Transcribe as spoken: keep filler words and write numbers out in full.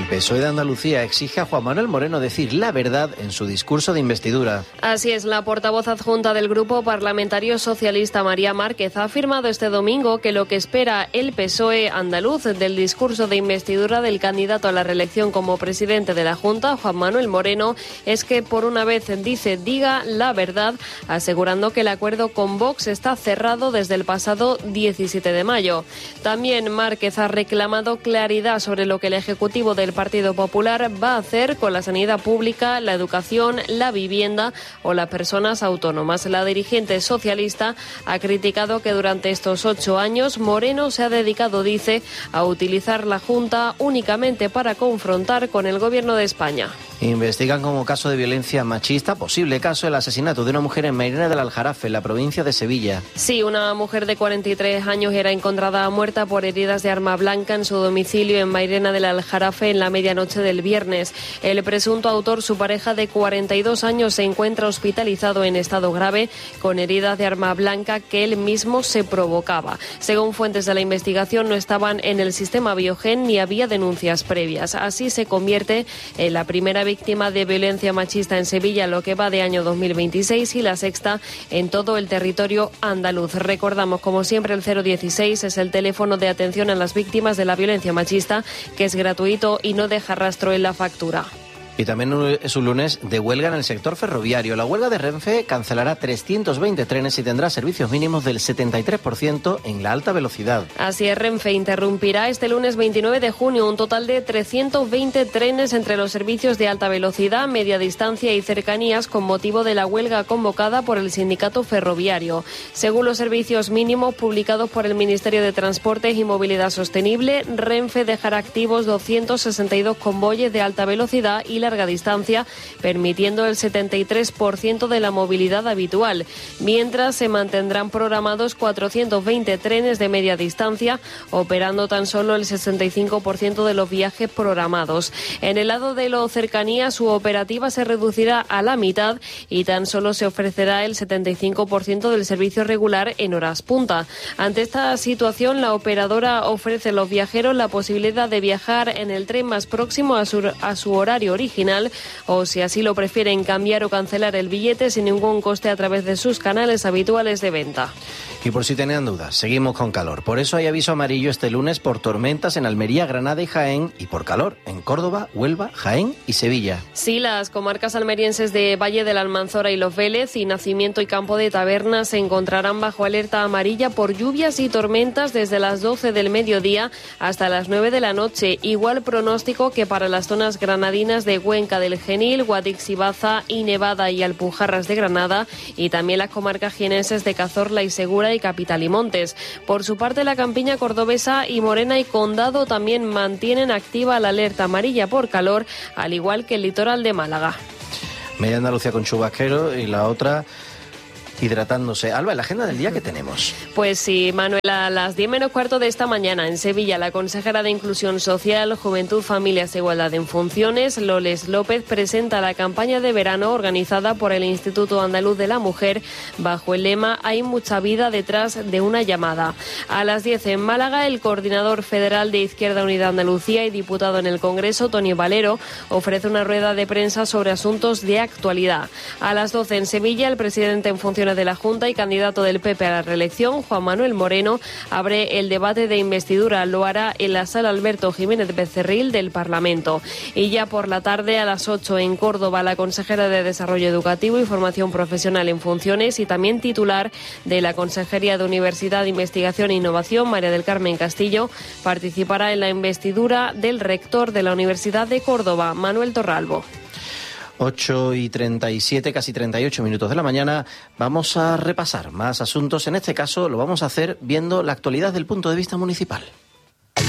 P S O E de Andalucía exige a Juan Manuel Moreno decir la verdad en su discurso de investidura. Así es, la portavoz adjunta del Grupo Parlamentario Socialista, María Márquez, ha afirmado este domingo que lo que espera el P S O E andaluz del discurso de investidura del candidato a la reelección como presidente de la Junta, Juan Manuel Moreno, es que por una vez, dice, diga la verdad, asegurando que el acuerdo con Vox está cerrado desde el pasado diecisiete de mayo. También Márquez ha reclamado claridad sobre lo que el Ejecutivo del Partido Popular va a hacer con la sanidad pública, la educación, la vivienda o las personas autónomas. La dirigente socialista ha criticado que durante estos ocho años Moreno se ha dedicado, dice, a utilizar la Junta únicamente para confrontar con el Gobierno de España. Investigan como caso de violencia machista posible caso el asesinato de una mujer en Mairena del Aljarafe, en la provincia de Sevilla. Sí, una mujer de cuarenta y tres años era encontrada muerta por heridas de arma blanca en su domicilio en Mairena del Aljarafe en la medianoche del viernes. El presunto autor, su pareja de cuarenta y dos años, se encuentra hospitalizado en estado grave con heridas de arma blanca que él mismo se provocaba. Según fuentes de la investigación, no estaban en el sistema Biogen ni había denuncias previas. Así se convierte en la primera víctima de violencia machista en Sevilla, lo que va de año dos mil veintiséis, y la sexta en todo el territorio andaluz. Recordamos, como siempre, el cero dieciséis es el teléfono de atención a las víctimas de la violencia machista, que es gratuito y no deja rastro en la factura. Y también es un lunes de huelga en el sector ferroviario. La huelga de Renfe cancelará trescientos veinte trenes y tendrá servicios mínimos del setenta y tres por ciento en la alta velocidad. Así es, Renfe interrumpirá este lunes veintinueve de junio un total de trescientos veinte trenes entre los servicios de alta velocidad, media distancia y cercanías con motivo de la huelga convocada por el sindicato ferroviario. Según los servicios mínimos publicados por el Ministerio de Transportes y Movilidad Sostenible, Renfe dejará activos doscientos sesenta y dos convoyes de alta velocidad y larga distancia, permitiendo el setenta y tres por ciento de la movilidad habitual, mientras se mantendrán programados cuatrocientos veinte trenes de media distancia, operando tan solo el sesenta y cinco por ciento de los viajes programados. En el lado de los cercanías, su operativa se reducirá a la mitad y tan solo se ofrecerá el setenta y cinco por ciento del servicio regular en horas punta. Ante esta situación, la operadora ofrece a los viajeros la posibilidad de viajar en el tren más próximo a su, a su horario original, o si así lo prefieren, cambiar o cancelar el billete sin ningún coste a través de sus canales habituales de venta. Y por si tenían dudas, seguimos con calor. Por eso hay aviso amarillo este lunes por tormentas en Almería, Granada y Jaén, y por calor en Córdoba, Huelva, Jaén y Sevilla. Sí, las comarcas almerienses de Valle de la Almanzora y Los Vélez y Nacimiento y Campo de Taberna se encontrarán bajo alerta amarilla por lluvias y tormentas desde las doce del mediodía hasta las nueve de la noche. Igual pronóstico que para las zonas granadinas de Cuenca del Genil, Guadix y Baza y Nevada y Alpujarras de Granada, y también las comarcas jienenses de Cazorla y Segura y Capital y Montes. Por su parte, la campiña cordobesa y Morena y Condado también mantienen activa la alerta amarilla por calor, al igual que el litoral de Málaga. Media Andalucía con chubasquero y la otra hidratándose. Alba, ¿en la agenda del día qué tenemos? Pues sí, Manuela, a las diez menos cuarto de esta mañana en Sevilla, la consejera de Inclusión Social, Juventud, Familias e Igualdad en Funciones, Loles López, presenta la campaña de verano organizada por el Instituto Andaluz de la Mujer bajo el lema "Hay mucha vida detrás de una llamada". A las diez en Málaga, el coordinador federal de Izquierda Unida Andalucía y diputado en el Congreso, Tony Valero, ofrece una rueda de prensa sobre asuntos de actualidad. A las doce en Sevilla, el presidente en funciones de la Junta y candidato del P P a la reelección, Juan Manuel Moreno, abre el debate de investidura. Lo hará en la sala Alberto Jiménez Becerril del Parlamento. Y ya por la tarde, a las ocho en Córdoba, la consejera de Desarrollo Educativo y Formación Profesional en Funciones y también titular de la Consejería de Universidad, Investigación e Innovación, María del Carmen Castillo, participará en la investidura del rector de la Universidad de Córdoba, Manuel Torralbo. ocho y treinta y siete, casi treinta y ocho minutos de la mañana. Vamos a repasar más asuntos. En este caso lo vamos a hacer viendo la actualidad del punto de vista municipal.